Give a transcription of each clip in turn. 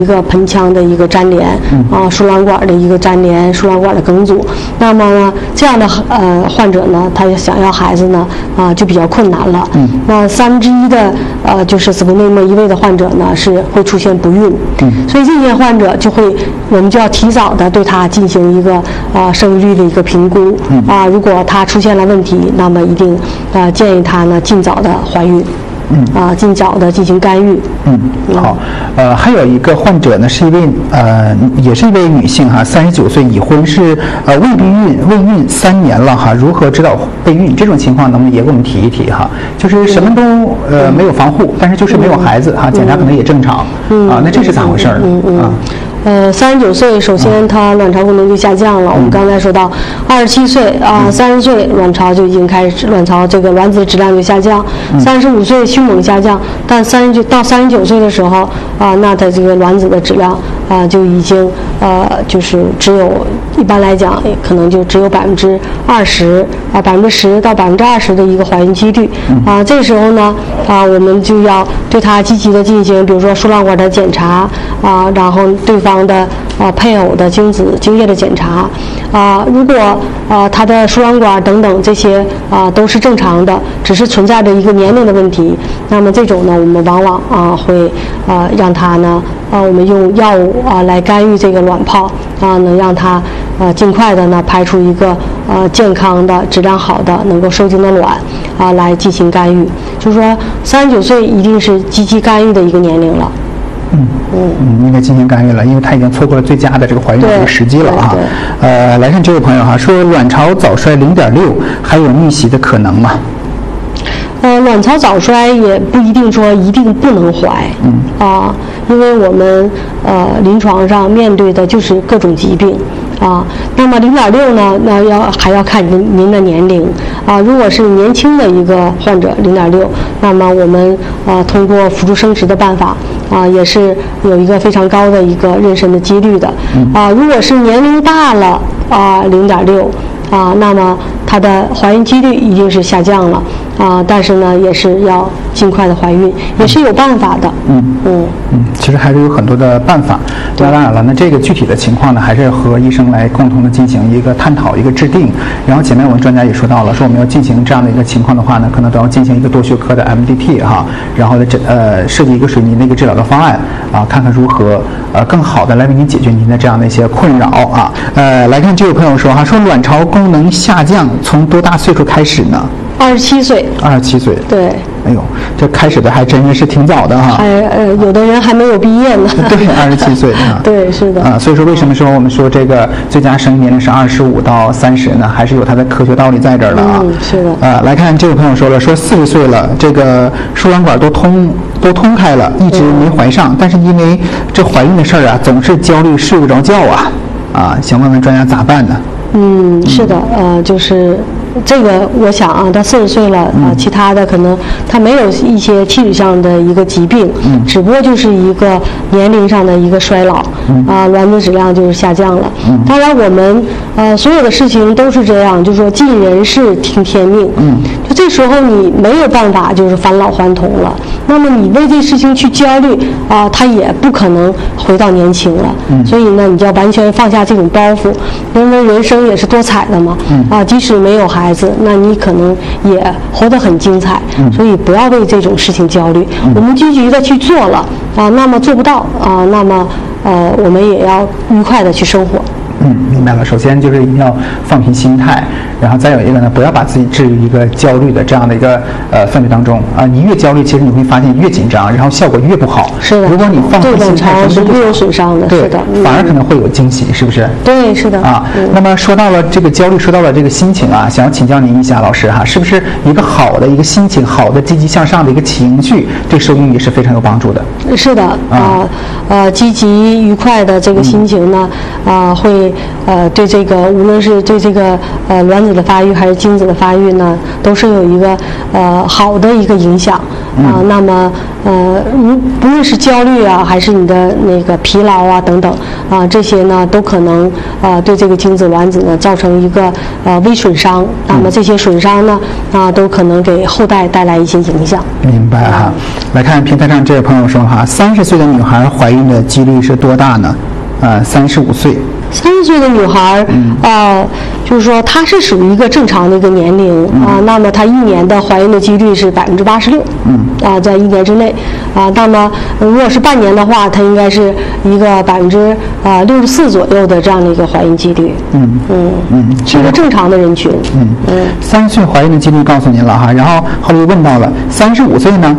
一个盆腔的一个粘连，输卵管的一个粘连，输卵管的梗阻。那么呢，这样的患者呢，他想要孩子呢，就比较困难了。那1/3的就是子宫内膜移位的患者呢，是会出现不孕。所以这些患者我们就要提早的对他进行一个生育率的一个评估。如果他出现了问题，那么一定建议他呢尽早的怀孕。尽早的进行干预。 好，还有一个患者呢，是也是一位女性哈，39岁，已婚，是未孕3年了哈，如何指导备孕？这种情况能不能也给我们提一提哈？就是什么都没有防护，但是就是没有孩子哈，检查可能也正常那这是咋回事呢 ？39岁，首先它卵巢功能就下降了。我们刚才说到，27岁30岁卵巢就已经开始，卵巢这个卵子质量就下降。35岁迅猛下降，但到39岁的时候那它这个卵子的质量就已经就是只有，一般来讲可能就只有20%，10%到20%的一个怀孕几率。这时候呢我们就要对它积极的进行，比如说输卵管的检查然后对方的配偶的精液的检查如果他的输卵管等等这些都是正常的，只是存在着一个年龄的问题，那么这种呢，我们往往会让他呢我们用药物来干预这个卵泡能让他尽快的呢排出一个健康的、质量好的、能够受精的卵来进行干预。就是说39岁一定是积极干预的一个年龄了。 应该进行干预了，因为他已经错过了最佳的这个怀孕的这个时机了哈。来看这位朋友哈，说卵巢早衰0.6，还有逆袭的可能吗？ 卵巢早衰也不一定说一定不能怀因为我们临床上面对的就是各种疾病那么0.6呢，还要看您的年龄如果是年轻的一个患者0.6，那么我们通过辅助生殖的办法也是有一个非常高的一个妊娠的几率的如果是年龄大了0.6那么它的怀孕几率一定是下降了但是呢也是要尽快的怀孕，也是有办法的。 其实还是有很多的办法。那当然了，那这个具体的情况呢，还是和医生来共同的进行一个探讨、一个制定。然后前面我们专家也说到了，说我们要进行这样的一个情况的话呢，可能都要进行一个多学科的 MDT 哈，然后设计一个水泥的一个治疗的方案看看如何更好的来为您解决您的这样的一些困扰来看这位朋友说说卵巢功能下降从多大岁数开始呢 ？27岁。 27岁。 对。 哎呦，这开始的还真是挺早的哈。 有的人还没有毕业呢。 对，27岁对，是的。 所以说为什么说我们说这个最佳生育年龄是25到30呢？还是有它的科学道理在这儿的是的。 来看这位朋友说了，说40岁了，这个输卵管都通开了，一直没怀上，但是因为这怀孕的事儿总是焦虑，睡不着觉想问问专家咋办呢？ 是的，就是这个，我想他40岁了其他的可能他没有一些器质上的一个疾病，只不过就是一个年龄上的一个衰老，卵子质量就是下降了。当然我们所有的事情都是这样，就是说尽人事听天命。就这时候你没有办法就是返老还童了，那么你为这事情去焦虑他也不可能回到年轻了。所以呢，你就要完全放下这种包袱，因为人生也是多彩的嘛。即使没有孩子，那你可能也活得很精彩。所以不要为这种事情焦虑，我们积极的去做了那么做不到那么我们也要愉快的去生活。 明白了。首先就是一定要放平心态，然后再有一个呢，不要把自己置于一个焦虑的这样的一个氛围当中你越焦虑，其实你会发现越紧张，然后效果越不好。 是的。 如果你放平心态， 是越有损伤的。 对是的。 反而可能会有惊喜，是不是？ 对，是的。 那么说到了这个焦虑，说到了这个心情想要请教您一下，老师是不是一个好的一个心情，好的积极向上的一个情绪，对受孕也是非常有帮助的？ 是的。积极愉快的这个心情呢会对这个无论是对这个卵子的发育还是精子的发育呢，都是有一个好的一个影响那么不论是焦虑还是你的那个疲劳等等， 这些呢都可能对这个精子卵子呢造成一个微损伤。那么这些损伤呢都可能给后代带来一些影响。 明白哈。来看平台上这位朋友说哈，30岁的女孩怀孕的几率是多大呢？35岁。 30岁的女孩，就是说她是属于一个正常的一个年龄那么她1年的怀孕的几率是86%，在1年之内那么如果是半年的话，她应该是一个64%左右的这样的一个怀孕几率，是一个正常的人群。 30岁怀孕的几率告诉您了哈，然后后来又问到了35岁呢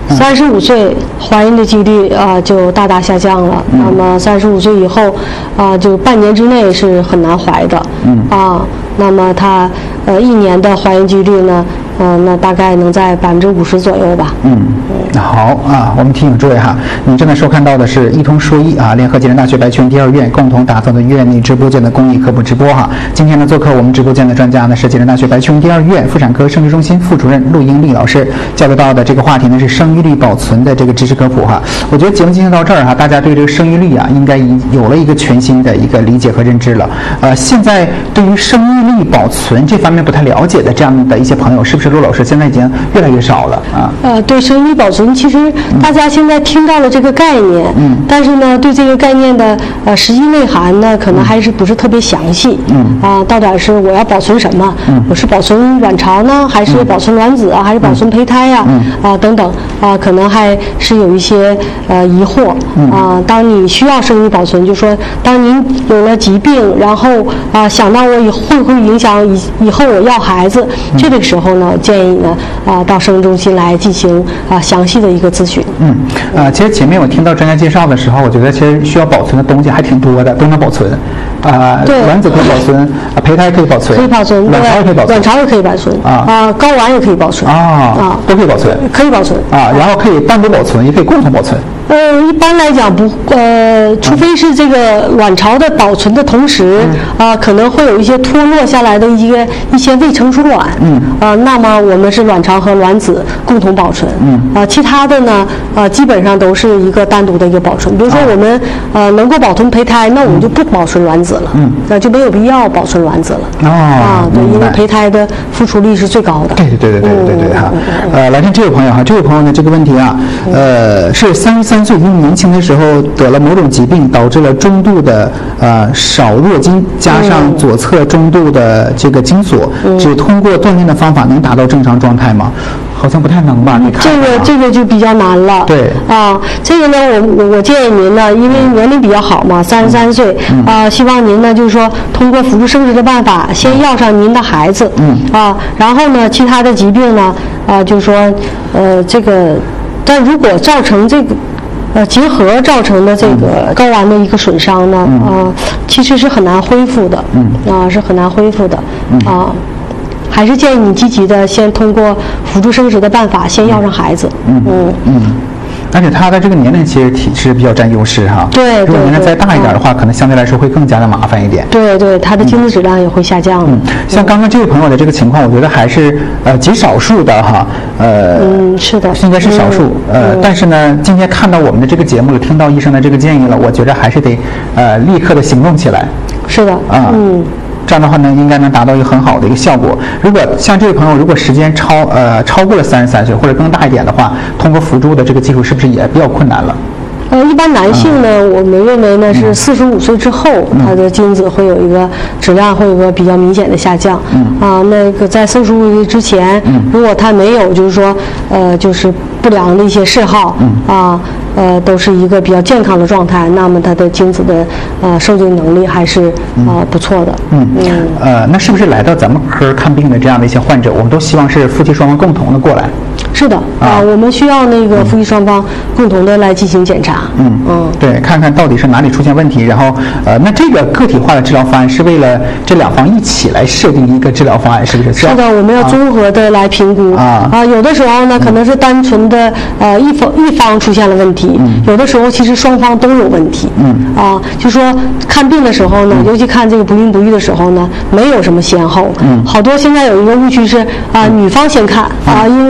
？35岁怀孕的几率就大大下降了。那么35岁以后就半年之内是很难怀的。那么她1年的怀孕几率呢？那大概能在50%左右吧。 好我们提醒诸位哈，你正在收看到的是一通说一联合暨南大学白泉第2院共同打造的院内直播间的公益科普直播哈。今天呢，做客我们直播间的专家呢是暨南大学白泉第2院妇产科生殖中心副主任陆英丽老师，交流到的这个话题呢是生育率保存的这个知识科普哈。我觉得节目进行到这儿大家对这个生育率应该有了一个全新的一个理解和认知了。现在对于生育率保存这方面不太了解的这样的一些朋友，是不是陆老师现在已经越来越少了对生育率保存，其实大家现在听到了这个概念，但是呢，对这个概念的实际内涵呢，可能还是不是特别详细。到底是我要保存什么？我是保存卵巢呢，还是保存卵子还是保存胚胎等等可能还是有一些疑惑当你需要生育保存，就说当您有了疾病，然后想到我会不会影响以后我要孩子，这个时候呢，建议呢到生殖中心来进行详细的一个咨询。 其实前面我听到专家介绍的时候，我觉得其实需要保存的东西还挺多的，都能保存。卵子可以保存，胚胎可以保存，卵巢也可以保存， 卵巢也可以保存睾丸也可以保存都可以保存， 可以保存然后可以单独保存，也可以共同保存。 一般来讲除非是这个卵巢的保存的同时可能会有一些脱落下来的一些未成熟卵那么我们是卵巢和卵子共同保存其他的呢基本上都是一个单独的一个保存。比如说我们能够保存胚胎，那我们就不保存卵子了那就没有必要保存卵子了对，因为胚胎的复出率是最高的。 对哈。来看这位朋友哈，这位朋友呢这个问题是33岁，因为年轻的时候得了某种疾病，导致了中度的少弱精加上左侧中度的这个精索，只通过锻炼的方法能达到正常状态吗？好像不太能吧？ 这个就比较难了。 对这个呢，我建议您呢，因为年龄比较好嘛，33岁希望您呢就是说通过辅助生殖的办法，先要上您的孩子然后呢，其他的疾病呢就是说这个，但如果造成这个结核造成的这个睾丸的一个损伤呢其实是很难恢复的是很难恢复的还是建议你积极的先通过辅助生殖的办法先要上孩子。 而且他的这个年龄其实体质比较占优势哈。 对， 如果年龄再大一点的话，可能相对来说会更加的麻烦一点。 对，他的精子质量也会下降。 像刚刚这位朋友的这个情况，我觉得还是极少数的哈。 是的， 应该是少数。但是呢，今天看到我们的这个节目了，听到医生的这个建议了，我觉得还是得立刻的行动起来。 是的， 这样的话呢，应该能达到一个很好的一个效果。如果像这位朋友，如果时间超过了33岁或者更大一点的话，通过辅助的这个技术是不是也比较困难了？ 一般男性呢，我们认为呢是45岁之后，他的精子会有一个质量会有一个比较明显的下降。那个在45岁之前，如果他没有就是说就是不良的一些嗜好都是一个比较健康的状态，那么他的精子的受精能力还是不错的。 那是不是来到咱们科看病的这样的一些患者，我们都希望是夫妻双方共同的过来？ 是的我们需要那个夫妻双方共同的来进行检查。 对，看看到底是哪里出现问题，然后那这个个体化的治疗方案是为了这两方一起来设定一个治疗方案，是不是？ 是的，我们要综合的来评估有的时候呢可能是单纯的一方出现了问题，有的时候其实双方都有问题。就说看病的时候呢，尤其看这个不孕不育的时候呢，没有什么先后。好多现在有一个误区是女方先看因为往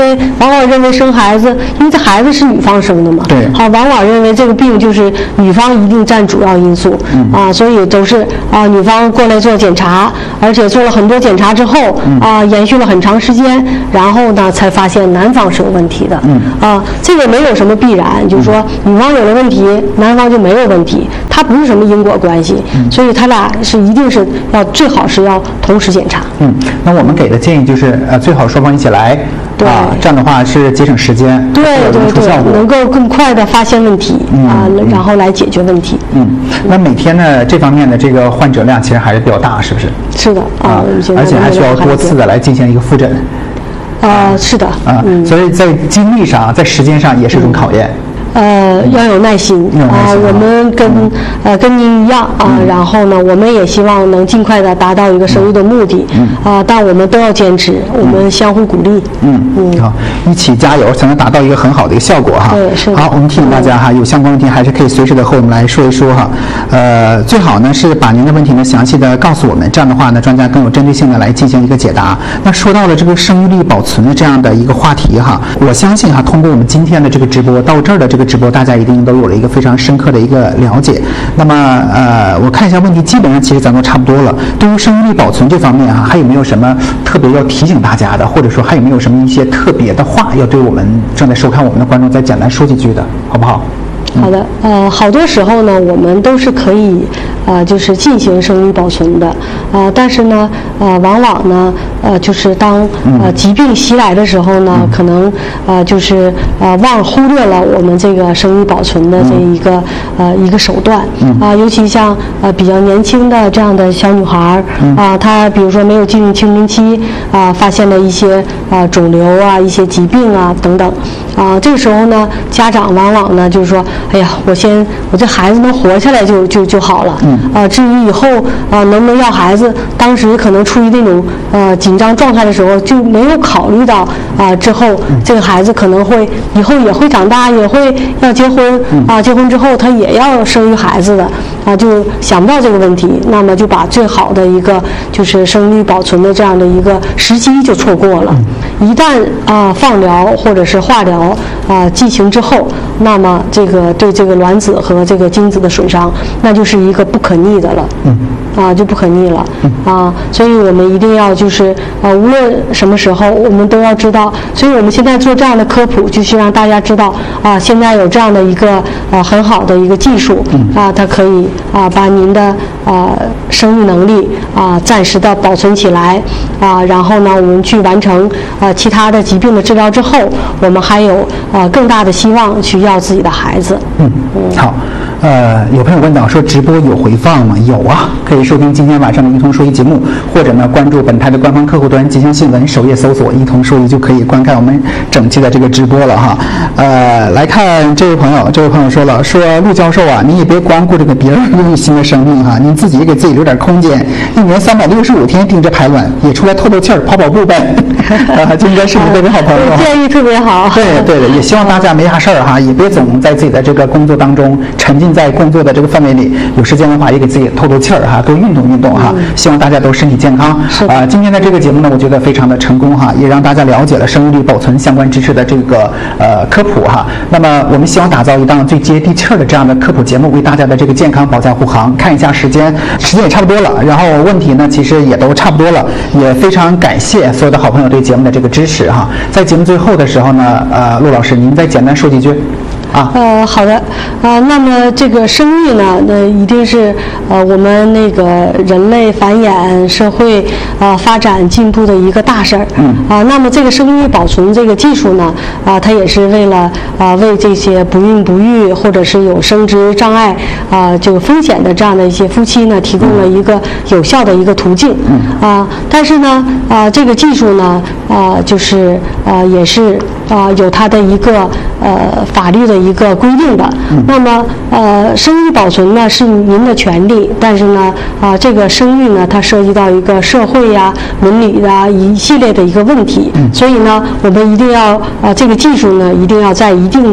往往认为生孩子，因为这孩子是女方生的嘛， 对， 往往认为这个病就是女方一定占主要因素，所以都是女方过来做检查，而且做了很多检查之后，延续了很长时间，然后呢才发现男方是有问题的，这个没有什么必然，就是说女方有了问题，男方就没有问题，它不是什么因果关系，所以他俩一定是最好是要同时检查。 那我们给的建议就是最好双方一起来，这样的话是节省时间， 对，能够更快的发现问题然后来解决问题。 那每天呢这方面的这个患者量其实还是比较大，是不是？ 是的而且还需要多次的来进行一个复诊。 是的所以在精力上，在时间上也是一种考验。 要有耐心我们跟您一样然后呢，我们也希望能尽快的达到一个生育的目的但我们都要坚持，我们相互鼓励。 好，一起加油，才能达到一个很好的一个效果哈。 对，是的。 好，我们提醒大家有相关问题还是可以随时的和我们来说一说哈。最好呢是把您的问题呢详细的告诉我们，这样的话呢，专家更有针对性的来进行一个解答。那说到了这个生育力保存的这样的一个话题哈，我相信通过我们今天的这个直播到这儿的这个直播，大家一定都有了一个非常深刻的一个了解。那么我看一下问题，基本上其实咱都差不多了。对于生育力保存这方面还有没有什么特别要提醒大家的，或者说还有没有什么一些特别的话要对我们正在收看我们的观众再简单说几句的，好不好？ 好的，好多时候呢，我们都是可以就是进行生育保存的，但是呢，往往呢，就是当疾病袭来的时候呢，可能就是忽略了我们这个生育保存的这一个手段尤其像比较年轻的这样的小女孩她比如说没有进入青春期发现了一些肿瘤一些疾病等等这个时候呢，家长往往呢就是说，哎呀，我这孩子能活下来就好了。至于以后能不能要孩子，当时可能处于那种紧张状态的时候，就没有考虑到之后这个孩子可能会以后也会长大，也会要结婚结婚之后他也要生育孩子的就想不到这个问题，那么就把最好的一个就是生育保存的这样的一个时机就错过了。一旦放疗或者是化疗进行之后，那么这个对这个卵子和这个精子的损伤，那就是一个不可逆的了。就不可逆了所以我们一定要就是无论什么时候我们都要知道，所以我们现在做这样的科普，就是让大家知道现在有这样的一个很好的一个技术它可以把您的生育能力暂时的保存起来然后呢我们去完成其他的疾病的治疗之后，我们还有更大的希望去要自己的孩子。 好。有朋友问到说直播有回放吗？有可以收听今天晚上的一同说一节目，或者呢关注本台的官方客户端吉祥新闻，首页搜索一同说一就可以观看我们整期的这个直播了哈。来看这位朋友说了，说陆教授您也别光顾着给别人孕育新的生命您自己也给自己留点空间，一年365天盯着排卵，也出来透气儿跑步呗就应该是你特别好朋友建议特别好。 对的，也希望大家没啥事儿也别总在自己的这个工作当中沉浸在工作的这个范围里，有时间的话也给自己透气儿多运动运动希望大家都身体健康。今天的这个节目呢，我觉得非常的成功也让大家了解了生育力保存相关知识的这个科普那么我们希望打造一档最接地气儿的这样的科普节目，为大家的这个健康保驾护航。看一下时间也差不多了，然后问题呢其实也都差不多了，也非常感谢所有的好朋友对节目的这个支持在节目最后的时候呢，陆老师您再简单说几句。 好的那么这个生育呢，那一定是我们那个人类繁衍社会发展进步的一个大事儿。那么这个生育保存这个技术呢它也是为了为这些不孕不育或者是有生殖障碍这个风险的这样的一些夫妻呢，提供了一个有效的一个途径。但是呢这个技术呢就是也是有它的一个法律的一个规定的。那么生育保存呢是您的权利，但是呢这个生育呢它涉及到一个社会伦理一系列的一个问题。所以呢我们一定要这个技术呢一定要在一定的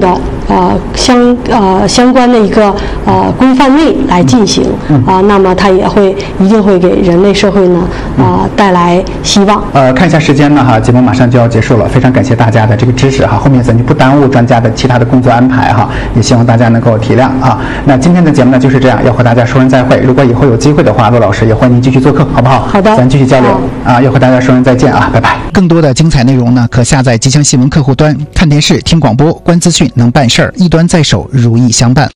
相关的一个规范内来进行那么它一定会给人类社会呢带来希望。 看一下时间呢哈，节目马上就要结束了，非常感谢大家的这个支持哈，后面咱就不耽误专家的其他的工作安排哈，也希望大家能够体谅啊。那今天的节目呢就是这样，要和大家说声再会。如果以后有机会的话，骆老师也欢迎您继续做客，好不好？ 好的， 咱继续交流要和大家说声再见啊，拜拜。更多的精彩内容呢，可下载吉祥新闻客户端，看电视、听广播、观资讯能办事儿，一端在手，如意相伴。